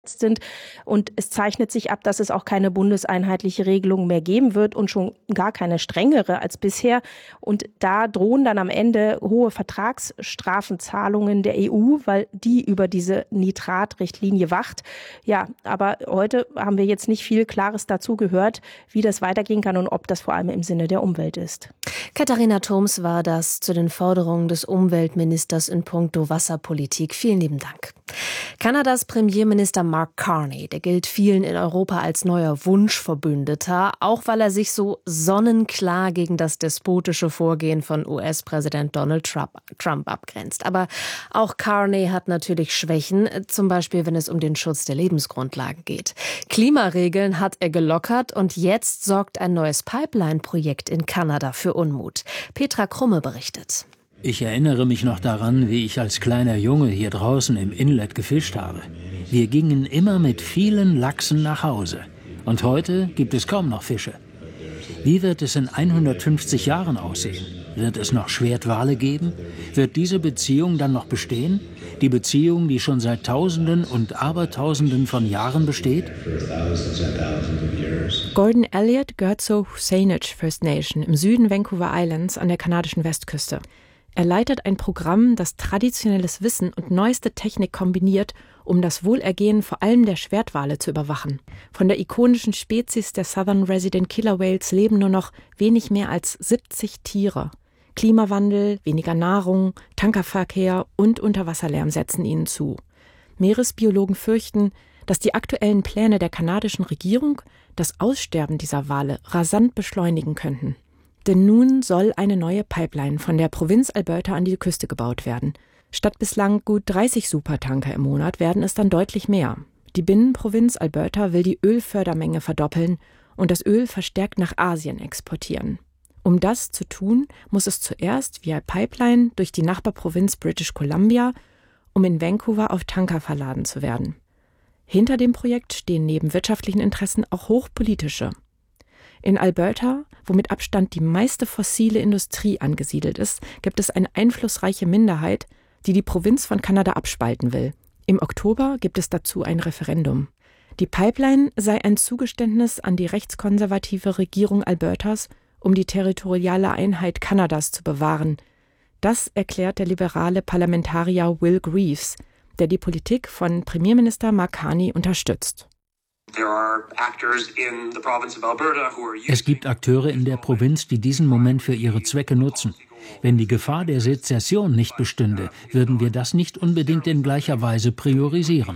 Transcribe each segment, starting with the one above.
sind. Und es zeichnet sich ab, dass es auch keine bundeseinheitliche Regelung mehr geben wird und schon gar keine strengere als bisher. Und da drohen dann am Ende hohe Vertragsstrafenzahlungen der EU, weil die über diese Nitratrichtlinie wacht. Ja, aber heute haben wir jetzt nicht viel Klares dazu gehört, wie das weitergehen kann und ob das vor allem im Sinne der Umwelt ist. Katharina Thoms war das zu den Forderungen des Umweltministers in puncto Wasserpolitik. Vielen lieben Dank. Kanadas Premierminister Mark Carney, der gilt vielen in Europa als neuer Wunschverbündeter, auch weil er sich so sonnenklar gegen das despotische Vorgehen von US-Präsident Donald Trump abgrenzt. Aber auch Carney hat natürlich Schwächen, zum Beispiel wenn es um den Schutz der Lebensgrundlagen geht. Klimaregeln hat er gelockert und jetzt sorgt ein neues Pipeline-Projekt in Kanada für Unmut. Petra Krumme berichtet. Ich erinnere mich noch daran, wie ich als kleiner Junge hier draußen im Inlet gefischt habe. Wir gingen immer mit vielen Lachsen nach Hause. Und heute gibt es kaum noch Fische. Wie wird es in 150 Jahren aussehen? Wird es noch Schwertwale geben? Wird diese Beziehung dann noch bestehen? Die Beziehung, die schon seit Tausenden und Abertausenden von Jahren besteht? Gordon Elliott gehört zur Saanich First Nation im Süden Vancouver Islands an der kanadischen Westküste. Er leitet ein Programm, das traditionelles Wissen und neueste Technik kombiniert, um das Wohlergehen vor allem der Schwertwale zu überwachen. Von der ikonischen Spezies der Southern Resident Killer Whales leben nur noch wenig mehr als 70 Tiere. Klimawandel, weniger Nahrung, Tankerverkehr und Unterwasserlärm setzen ihnen zu. Meeresbiologen fürchten, dass die aktuellen Pläne der kanadischen Regierung das Aussterben dieser Wale rasant beschleunigen könnten. Denn nun soll eine neue Pipeline von der Provinz Alberta an die Küste gebaut werden. Statt bislang gut 30 Supertanker im Monat werden es dann deutlich mehr. Die Binnenprovinz Alberta will die Ölfördermenge verdoppeln und das Öl verstärkt nach Asien exportieren. Um das zu tun, muss es zuerst via Pipeline durch die Nachbarprovinz British Columbia, um in Vancouver auf Tanker verladen zu werden. Hinter dem Projekt stehen neben wirtschaftlichen Interessen auch hochpolitische. In Alberta, wo mit Abstand die meiste fossile Industrie angesiedelt ist, gibt es eine einflussreiche Minderheit, die die Provinz von Kanada abspalten will. Im Oktober gibt es dazu ein Referendum. Die Pipeline sei ein Zugeständnis an die rechtskonservative Regierung Albertas, um die territoriale Einheit Kanadas zu bewahren. Das erklärt der liberale Parlamentarier Will Greaves, der die Politik von Premierminister Mark Carney unterstützt. Es gibt Akteure in der Provinz, die diesen Moment für ihre Zwecke nutzen. Wenn die Gefahr der Sezession nicht bestünde, würden wir das nicht unbedingt in gleicher Weise priorisieren.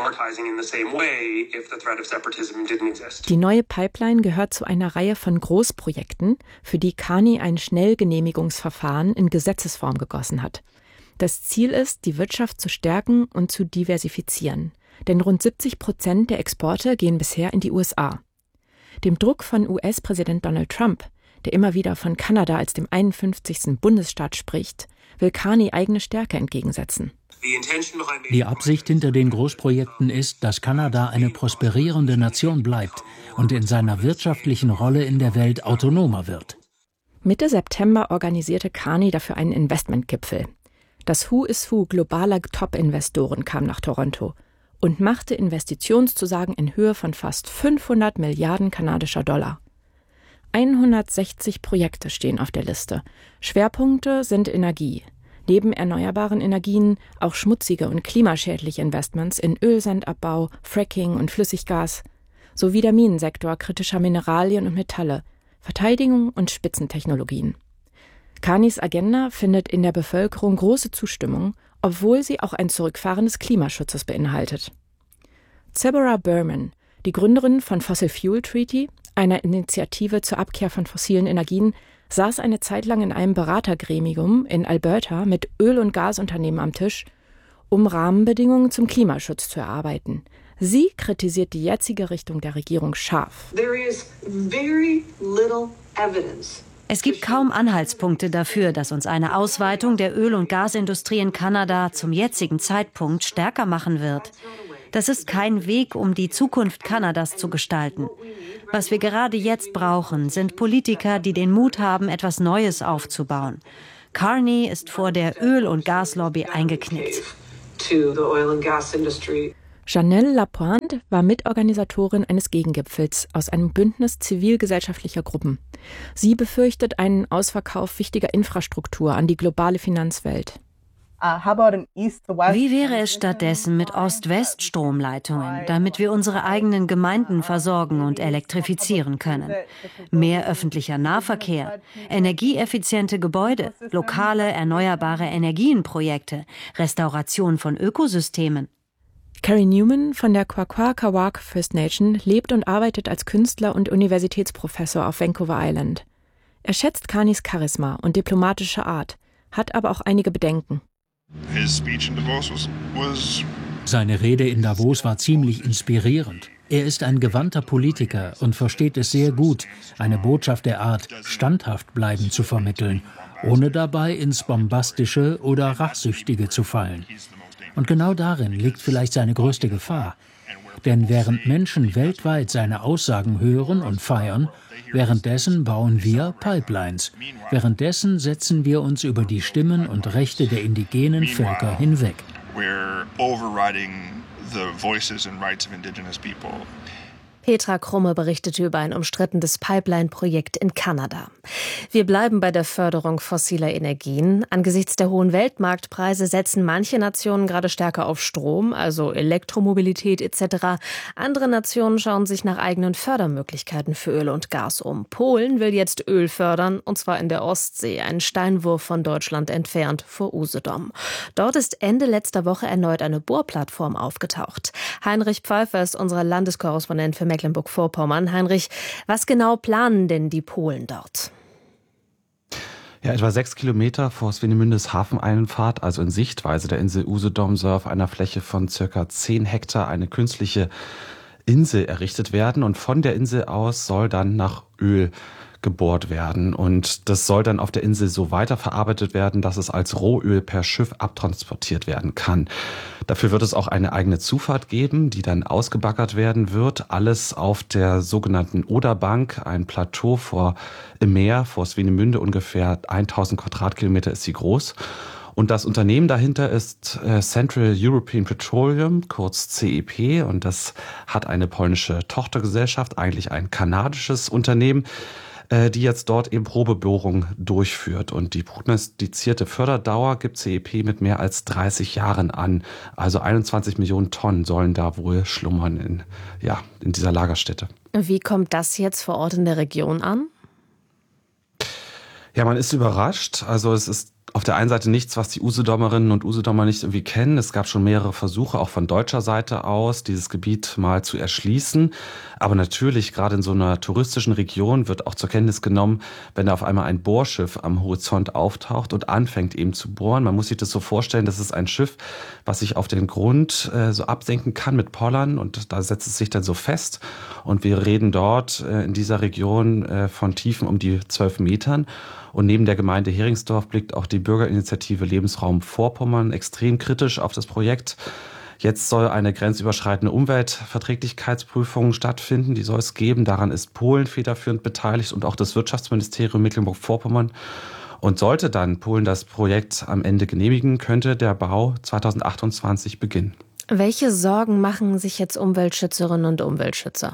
Die neue Pipeline gehört zu einer Reihe von Großprojekten, für die Carney ein Schnellgenehmigungsverfahren in Gesetzesform gegossen hat. Das Ziel ist, die Wirtschaft zu stärken und zu diversifizieren. Denn rund 70% der Exporte gehen bisher in die USA. Dem Druck von US-Präsident Donald Trump, der immer wieder von Kanada als dem 51. Bundesstaat spricht, will Carney eigene Stärke entgegensetzen. Die Absicht hinter den Großprojekten ist, dass Kanada eine prosperierende Nation bleibt und in seiner wirtschaftlichen Rolle in der Welt autonomer wird. Mitte September organisierte Carney dafür einen Investmentgipfel. Das Who is Who globaler Top-Investoren kam nach Toronto und machte Investitionszusagen in Höhe von fast 500 Milliarden kanadischer Dollar. 160 Projekte stehen auf der Liste. Schwerpunkte sind Energie. Neben erneuerbaren Energien auch schmutzige und klimaschädliche Investments in Ölsandabbau, Fracking und Flüssiggas, sowie der Minensektor kritischer Mineralien und Metalle, Verteidigung und Spitzentechnologien. Carneys Agenda findet in der Bevölkerung große Zustimmung, obwohl sie auch ein Zurückfahren des Klimaschutzes beinhaltet. Deborah Berman, die Gründerin von Fossil Fuel Treaty, einer Initiative zur Abkehr von fossilen Energien, saß eine Zeit lang in einem Beratergremium in Alberta mit Öl- und Gasunternehmen am Tisch, um Rahmenbedingungen zum Klimaschutz zu erarbeiten. Sie kritisiert die jetzige Richtung der Regierung scharf. Es gibt kaum Anhaltspunkte dafür, dass uns eine Ausweitung der Öl- und Gasindustrie in Kanada zum jetzigen Zeitpunkt stärker machen wird. Das ist kein Weg, um die Zukunft Kanadas zu gestalten. Was wir gerade jetzt brauchen, sind Politiker, die den Mut haben, etwas Neues aufzubauen. Carney ist vor der Öl- und Gaslobby eingeknickt. Janelle Lapointe war Mitorganisatorin eines Gegengipfels aus einem Bündnis zivilgesellschaftlicher Gruppen. Sie befürchtet einen Ausverkauf wichtiger Infrastruktur an die globale Finanzwelt. Wie wäre es stattdessen mit Ost-West-Stromleitungen, damit wir unsere eigenen Gemeinden versorgen und elektrifizieren können? Mehr öffentlicher Nahverkehr, energieeffiziente Gebäude, lokale erneuerbare Energienprojekte, Restauration von Ökosystemen. Carrie Newman von der Kwakwaka'wakw First Nation lebt und arbeitet als Künstler und Universitätsprofessor auf Vancouver Island. Er schätzt Carneys Charisma und diplomatische Art, hat aber auch einige Bedenken. Seine Rede in Davos war ziemlich inspirierend. Er ist ein gewandter Politiker und versteht es sehr gut, eine Botschaft der Art standhaft bleiben zu vermitteln, ohne dabei ins Bombastische oder Rachsüchtige zu fallen. Und genau darin liegt vielleicht seine größte Gefahr. Denn während Menschen weltweit seine Aussagen hören und feiern, währenddessen bauen wir Pipelines. Währenddessen setzen wir uns über die Stimmen und Rechte der indigenen Völker hinweg. Petra Krumme berichtete über ein umstrittenes Pipeline-Projekt in Kanada. Wir bleiben bei der Förderung fossiler Energien. Angesichts der hohen Weltmarktpreise setzen manche Nationen gerade stärker auf Strom, also Elektromobilität etc. Andere Nationen schauen sich nach eigenen Fördermöglichkeiten für Öl und Gas um. Polen will jetzt Öl fördern, und zwar in der Ostsee, einen Steinwurf von Deutschland entfernt vor Usedom. Dort ist Ende letzter Woche erneut eine Bohrplattform aufgetaucht. Heinrich Pfeiffer ist unser Landeskorrespondent für Mecklenburg-Vorpommern. Heinrich, was genau planen denn die Polen dort? Ja, etwa 6 Kilometer vor Swinemundes Hafeneinfahrt, also in Sichtweise der Insel Usedom, soll auf einer Fläche von circa 10 Hektar eine künstliche Insel errichtet werden. Und von der Insel aus soll dann nach Öl gebohrt werden. Und das soll dann auf der Insel so weiterverarbeitet werden, dass es als Rohöl per Schiff abtransportiert werden kann. Dafür wird es auch eine eigene Zufahrt geben, die dann ausgebaggert werden wird. Alles auf der sogenannten Oderbank, ein Plateau im Meer vor Swinemünde, ungefähr 1000 Quadratkilometer ist sie groß. Und das Unternehmen dahinter ist Central European Petroleum, kurz CEP. Und das hat eine polnische Tochtergesellschaft, eigentlich ein kanadisches Unternehmen, die jetzt dort eben Probebohrungen durchführt. Und die prognostizierte Förderdauer gibt CEP mit mehr als 30 Jahren an. Also 21 Millionen Tonnen sollen da wohl schlummern in dieser Lagerstätte. Wie kommt das jetzt vor Ort in der Region an? Ja, man ist überrascht. Also es ist auf der einen Seite nichts, was die Usedomerinnen und Usedomer nicht irgendwie kennen. Es gab schon mehrere Versuche, auch von deutscher Seite aus, dieses Gebiet mal zu erschließen. Aber natürlich, gerade in so einer touristischen Region wird auch zur Kenntnis genommen, wenn da auf einmal ein Bohrschiff am Horizont auftaucht und anfängt eben zu bohren. Man muss sich das so vorstellen, das ist ein Schiff, was sich auf den Grund so absenken kann mit Pollern, und da setzt es sich dann so fest. Und wir reden dort in dieser Region von Tiefen um die 12 Metern. Und neben der Gemeinde Heringsdorf blickt auch die Bürgerinitiative Lebensraum Vorpommern extrem kritisch auf das Projekt. Jetzt soll eine grenzüberschreitende Umweltverträglichkeitsprüfung stattfinden. Die soll es geben. Daran ist Polen federführend beteiligt und auch das Wirtschaftsministerium Mecklenburg-Vorpommern. Und sollte dann Polen das Projekt am Ende genehmigen, könnte der Bau 2028 beginnen. Welche Sorgen machen sich jetzt Umweltschützerinnen und Umweltschützer?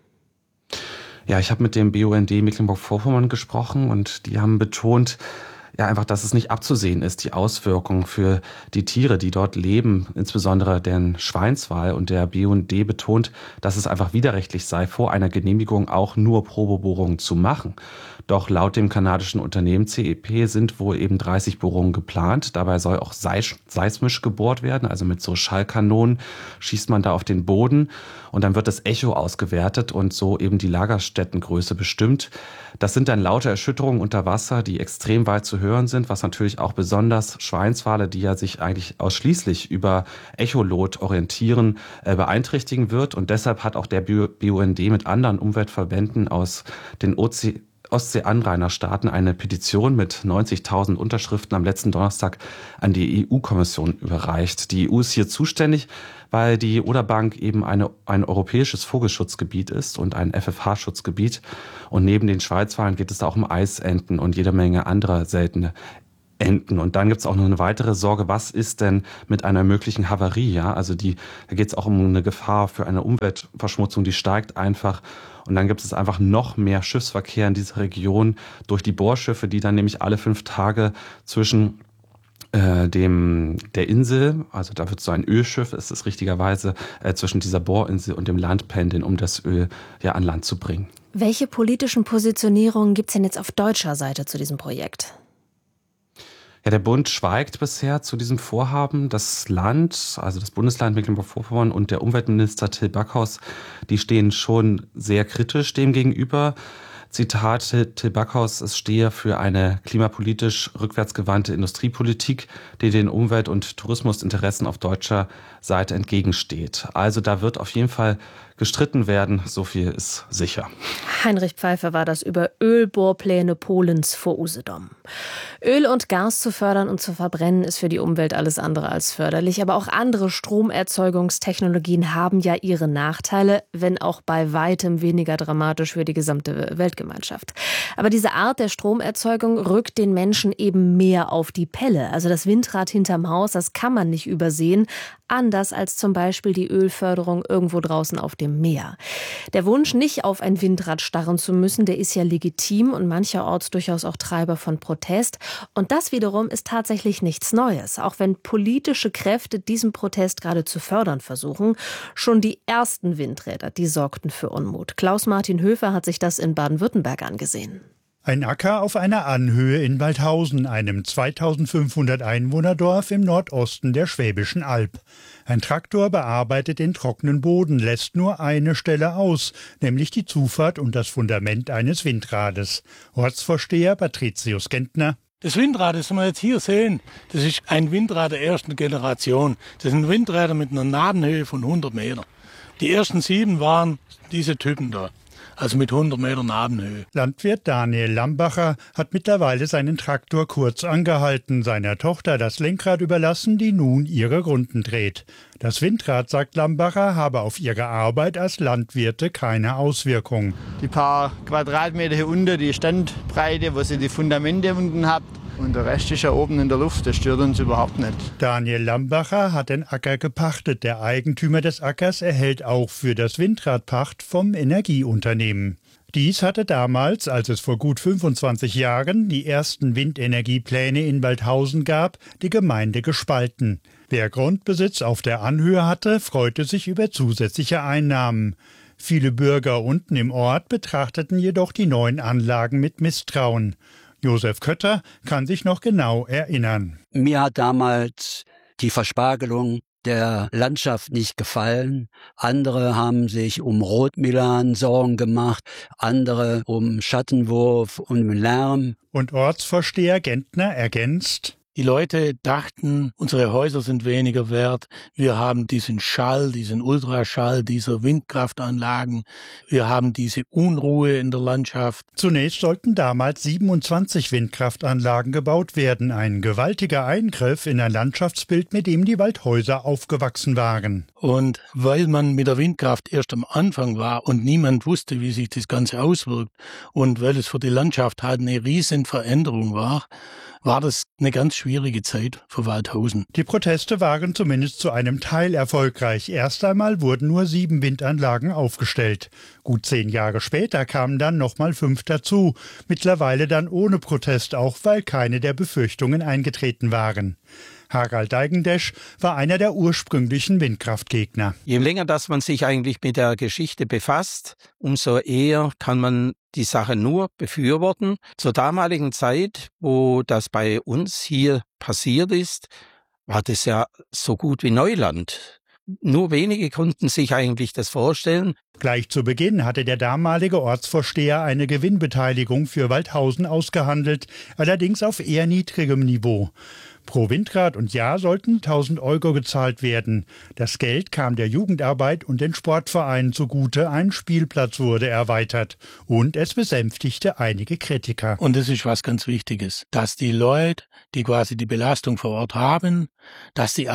Ja, ich habe mit dem BUND Mecklenburg-Vorpommern gesprochen, und die haben betont, einfach, dass es nicht abzusehen ist, die Auswirkungen für die Tiere, die dort leben, insbesondere den Schweinswal. Und der BUND betont, dass es einfach widerrechtlich sei, vor einer Genehmigung auch nur Probebohrungen zu machen. Doch laut dem kanadischen Unternehmen CEP sind wohl eben 30 Bohrungen geplant. Dabei soll auch seismisch gebohrt werden, also mit so Schallkanonen schießt man da auf den Boden und dann wird das Echo ausgewertet und so eben die Lagerstättengröße bestimmt. Das sind dann laute Erschütterungen unter Wasser, die extrem weit zu hören sind, was natürlich auch besonders Schweinswale, die ja sich eigentlich ausschließlich über Echolot orientieren, beeinträchtigen wird. Und deshalb hat auch der BUND mit anderen Umweltverbänden aus den Ostsee-Anrainerstaaten eine Petition mit 90.000 Unterschriften am letzten Donnerstag an die EU-Kommission überreicht. Die EU ist hier zuständig, weil die Oderbank eben ein europäisches Vogelschutzgebiet ist und ein FFH-Schutzgebiet. Und neben den Schweizwalen geht es da auch um Eisenten und jede Menge anderer seltene enden. Und dann gibt es auch noch eine weitere Sorge, was ist denn mit einer möglichen Havarie? Ja? Also da geht es auch um eine Gefahr für eine Umweltverschmutzung, die steigt einfach. Und dann gibt es einfach noch mehr Schiffsverkehr in dieser Region durch die Bohrschiffe, die dann nämlich alle 5 Tage zwischen der Insel, also da wird so ein Ölschiff, es ist richtigerweise zwischen dieser Bohrinsel und dem Land pendeln, um das Öl ja an Land zu bringen. Welche politischen Positionierungen gibt es denn jetzt auf deutscher Seite zu diesem Projekt? Ja, der Bund schweigt bisher zu diesem Vorhaben. Das Land, also das Bundesland Mecklenburg-Vorpommern und der Umweltminister Till Backhaus, die stehen schon sehr kritisch dem gegenüber. Zitat Till Backhaus, es stehe für eine klimapolitisch rückwärtsgewandte Industriepolitik, die den Umwelt- und Tourismusinteressen auf deutscher Seite entgegensteht. Also da wird auf jeden Fall gestritten werden, so viel ist sicher. Heinrich Pfeiffer war das über Ölbohrpläne Polens vor Usedom. Öl und Gas zu fördern und zu verbrennen ist für die Umwelt alles andere als förderlich. Aber auch andere Stromerzeugungstechnologien haben ja ihre Nachteile, wenn auch bei weitem weniger dramatisch für die gesamte Weltgemeinschaft. Aber diese Art der Stromerzeugung rückt den Menschen eben mehr auf die Pelle. Also das Windrad hinterm Haus, das kann man nicht übersehen. Anders als zum Beispiel die Ölförderung irgendwo draußen auf dem Meer. Der Wunsch, nicht auf ein Windrad starren zu müssen, der ist ja legitim und mancherorts durchaus auch Treiber von Protest. Und das wiederum ist tatsächlich nichts Neues. Auch wenn politische Kräfte diesen Protest gerade zu fördern versuchen. Schon die ersten Windräder, die sorgten für Unmut. Klaus-Martin Höfer hat sich das in Baden-Württemberg angesehen. Ein Acker auf einer Anhöhe in Waldhausen, einem 2500 Einwohnerdorf im Nordosten der Schwäbischen Alb. Ein Traktor bearbeitet den trockenen Boden, lässt nur eine Stelle aus, nämlich die Zufahrt und das Fundament eines Windrades. Ortsvorsteher Patricius Gentner. Das Windrad, das wir jetzt hier sehen, das ist ein Windrad der ersten Generation. Das sind Windräder mit einer Nadenhöhe von 100 Meter. Die ersten 7 waren diese Typen da. Also mit 100 Meter Nadenhöhe. Landwirt Daniel Lambacher hat mittlerweile seinen Traktor kurz angehalten, seiner Tochter das Lenkrad überlassen, die nun ihre Runden dreht. Das Windrad, sagt Lambacher, habe auf ihre Arbeit als Landwirte keine Auswirkung. Die paar Quadratmeter hier unten, die Standbreite, wo sie die Fundamente unten habt, und der Rest ist ja oben in der Luft, das stört uns überhaupt nicht. Daniel Lambacher hat den Acker gepachtet. Der Eigentümer des Ackers erhält auch für das Windrad Pacht vom Energieunternehmen. Dies hatte damals, als es vor gut 25 Jahren die ersten Windenergiepläne in Waldhausen gab, die Gemeinde gespalten. Wer Grundbesitz auf der Anhöhe hatte, freute sich über zusätzliche Einnahmen. Viele Bürger unten im Ort betrachteten jedoch die neuen Anlagen mit Misstrauen. Josef Kötter kann sich noch genau erinnern. Mir hat damals die Verspargelung der Landschaft nicht gefallen. Andere haben sich um Rotmilan Sorgen gemacht, andere um Schattenwurf und Lärm. Und Ortsvorsteher Gentner ergänzt: Die Leute dachten, unsere Häuser sind weniger wert. Wir haben diesen Schall, diesen Ultraschall dieser Windkraftanlagen. Wir haben diese Unruhe in der Landschaft. Zunächst sollten damals 27 Windkraftanlagen gebaut werden. Ein gewaltiger Eingriff in ein Landschaftsbild, mit dem die Waldhäuser aufgewachsen waren. Und weil man mit der Windkraft erst am Anfang war und niemand wusste, wie sich das Ganze auswirkt und weil es für die Landschaft halt eine riesen Veränderung war das eine ganz schwierige Zeit für Waldhausen. Die Proteste waren zumindest zu einem Teil erfolgreich. Erst einmal wurden nur 7 Windanlagen aufgestellt. Gut 10 Jahre später kamen dann nochmal 5 dazu. Mittlerweile dann ohne Protest, auch weil keine der Befürchtungen eingetreten waren. Harald Deigendesch war einer der ursprünglichen Windkraftgegner. Je länger, dass man sich eigentlich mit der Geschichte befasst, umso eher kann man die Sache nur befürworten. Zur damaligen Zeit, wo das bei uns hier passiert ist, war das ja so gut wie Neuland. Nur wenige konnten sich eigentlich das vorstellen. Gleich zu Beginn hatte der damalige Ortsvorsteher eine Gewinnbeteiligung für Waldhausen ausgehandelt, allerdings auf eher niedrigem Niveau. Pro Windrad und Jahr sollten 1.000 € gezahlt werden. Das Geld kam der Jugendarbeit und den Sportvereinen zugute. Ein Spielplatz wurde erweitert. Und es besänftigte einige Kritiker. Und das ist was ganz Wichtiges, dass die Leute, die quasi die Belastung vor Ort haben, dass die auch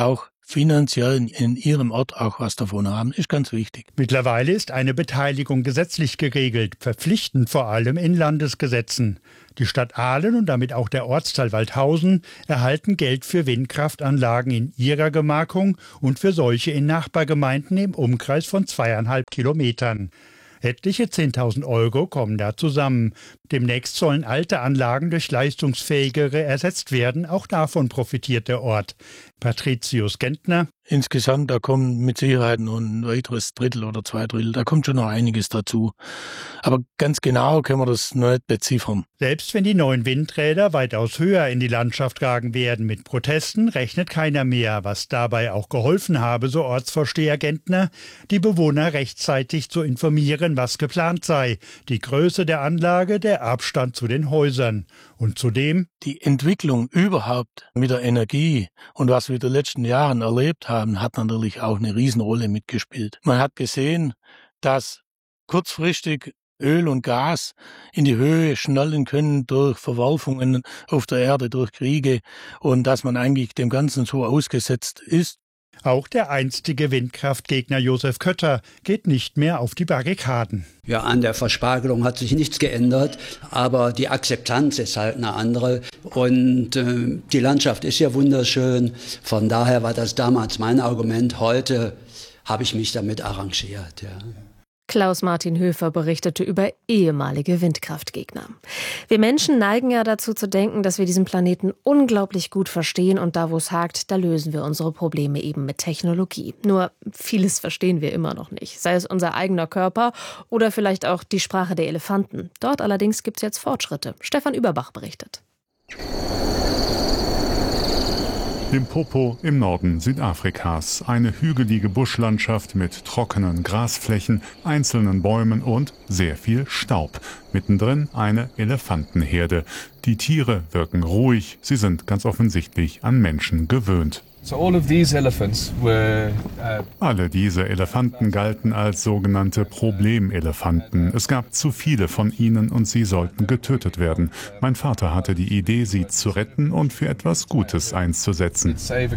finanziell in ihrem Ort auch was davon haben, ist ganz wichtig. Mittlerweile ist eine Beteiligung gesetzlich geregelt, verpflichtend vor allem in Landesgesetzen. Die Stadt Aalen und damit auch der Ortsteil Waldhausen erhalten Geld für Windkraftanlagen in ihrer Gemarkung und für solche in Nachbargemeinden im Umkreis von 2,5 Kilometern. Etliche 10.000 € kommen da zusammen. Demnächst sollen alte Anlagen durch leistungsfähigere ersetzt werden. Auch davon profitiert der Ort. Patricius Gentner. Insgesamt, da kommt mit Sicherheit noch ein weiteres Drittel oder 2/3. Da kommt schon noch einiges dazu. Aber ganz genau können wir das noch nicht beziffern. Selbst wenn die neuen Windräder weitaus höher in die Landschaft ragen werden mit Protesten, rechnet keiner mehr. Was dabei auch geholfen habe, so Ortsvorsteher Gentner, die Bewohner rechtzeitig zu informieren, was geplant sei. Die Größe der Anlage, der Abstand zu den Häusern. Und zudem die Entwicklung überhaupt mit der Energie und was wir in den letzten Jahren erlebt haben, hat natürlich auch eine Riesenrolle mitgespielt. Man hat gesehen, dass kurzfristig Öl und Gas in die Höhe schnellen können durch Verwerfungen auf der Erde, durch Kriege und dass man eigentlich dem Ganzen so ausgesetzt ist. Auch der einstige Windkraftgegner Josef Kötter geht nicht mehr auf die Barrikaden. Ja, an der Verspargelung hat sich nichts geändert, aber die Akzeptanz ist halt eine andere. Und die Landschaft ist ja wunderschön. Von daher war das damals mein Argument. Heute habe ich mich damit arrangiert. Ja. Klaus-Martin Höfer berichtete über ehemalige Windkraftgegner. Wir Menschen neigen ja dazu zu denken, dass wir diesen Planeten unglaublich gut verstehen und da, wo es hakt, da lösen wir unsere Probleme eben mit Technologie. Nur vieles verstehen wir immer noch nicht, sei es unser eigener Körper oder vielleicht auch die Sprache der Elefanten. Dort allerdings gibt es jetzt Fortschritte. Stefan Überbach berichtet. Limpopo im Norden Südafrikas. Eine hügelige Buschlandschaft mit trockenen Grasflächen, einzelnen Bäumen und sehr viel Staub. Mittendrin eine Elefantenherde. Die Tiere wirken ruhig, sie sind ganz offensichtlich an Menschen gewöhnt. Alle diese Elefanten galten als sogenannte Problemelefanten. Es gab zu viele von ihnen und sie sollten getötet werden. Mein Vater hatte die Idee, sie zu retten und für etwas Gutes einzusetzen.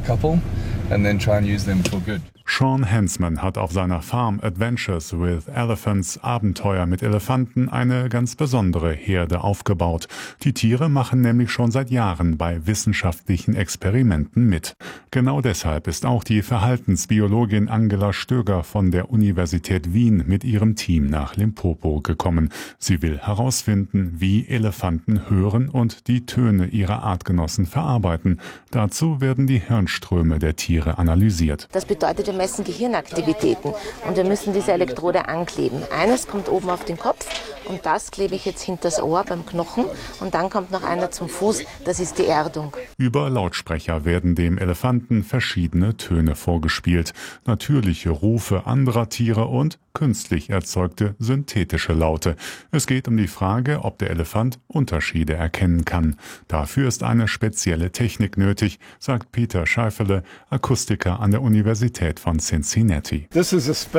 Sean Hensman hat auf seiner Farm Adventures with Elephants, Abenteuer mit Elefanten, eine ganz besondere Herde aufgebaut. Die Tiere machen nämlich schon seit Jahren bei wissenschaftlichen Experimenten mit. Genau deshalb ist auch die Verhaltensbiologin Angela Stöger von der Universität Wien mit ihrem Team nach Limpopo gekommen. Sie will herausfinden, wie Elefanten hören und die Töne ihrer Artgenossen verarbeiten. Dazu werden die Hirnströme der Tiere analysiert. Das bedeutet, wir messen Gehirnaktivitäten und wir müssen diese Elektrode ankleben. Eines kommt oben auf den Kopf und das klebe ich jetzt hinter das Ohr beim Knochen und dann kommt noch einer zum Fuß, das ist die Erdung. Über Lautsprecher werden dem Elefanten verschiedene Töne vorgespielt. Natürliche Rufe anderer Tiere und künstlich erzeugte synthetische Laute. Es geht um die Frage, ob der Elefant Unterschiede erkennen kann. Dafür ist eine spezielle Technik nötig, sagt Peter Scheifele, Akustiker an der Universität von Cincinnati. Das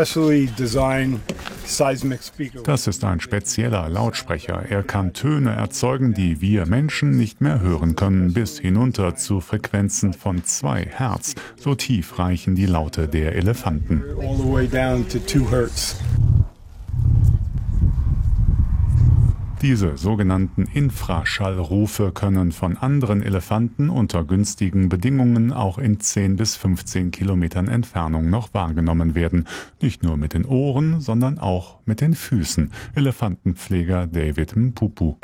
ist ein spezieller Lautsprecher. Er kann Töne erzeugen, die wir Menschen nicht mehr hören können, bis hinunter zu Frequenzen von 2 Hertz. So tief reichen die Laute der Elefanten. Diese sogenannten Infraschallrufe können von anderen Elefanten unter günstigen Bedingungen auch in 10 bis 15 Kilometern Entfernung noch wahrgenommen werden. Nicht nur mit den Ohren, sondern auch mit den Füßen. Elefantenpfleger David Mpupu.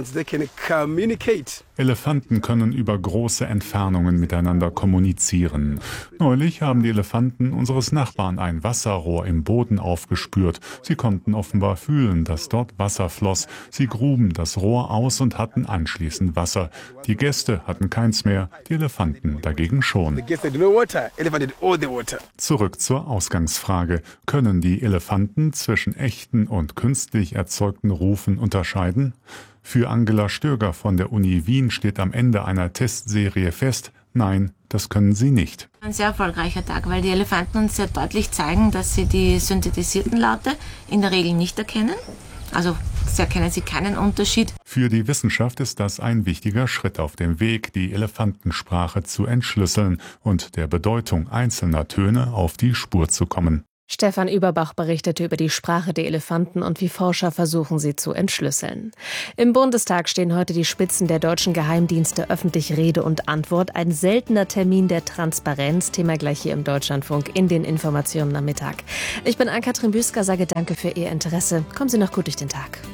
Elefanten können über große Entfernungen miteinander kommunizieren. Neulich haben die Elefanten unseres Nachbarn ein Wasserrohr im Boden aufgespürt. Sie konnten offenbar fühlen, dass dort Wasser floss. Sie gruben das Rohr aus und hatten anschließend Wasser. Die Gäste hatten keins mehr, die Elefanten dagegen schon. Zurück zur Ausgangsfrage. Können die Elefanten zwischen echten und künstlich erzeugten Rufen unterscheiden? Für Angela Stöger von der Uni Wien steht am Ende einer Testserie fest, nein, das können sie nicht. Ein sehr erfolgreicher Tag, weil die Elefanten uns sehr deutlich zeigen, dass sie die synthetisierten Laute in der Regel nicht erkennen. Also Sie erkennen sie keinen Unterschied. Für die Wissenschaft ist das ein wichtiger Schritt auf dem Weg, die Elefantensprache zu entschlüsseln und der Bedeutung einzelner Töne auf die Spur zu kommen. Stefan Überbach berichtete über die Sprache der Elefanten und wie Forscher versuchen, sie zu entschlüsseln. Im Bundestag stehen heute die Spitzen der deutschen Geheimdienste öffentlich Rede und Antwort. Ein seltener Termin der Transparenz. Thema gleich hier im Deutschlandfunk in den Informationen am Mittag. Ich bin Ann-Kathrin Büsker, sage danke für Ihr Interesse. Kommen Sie noch gut durch den Tag.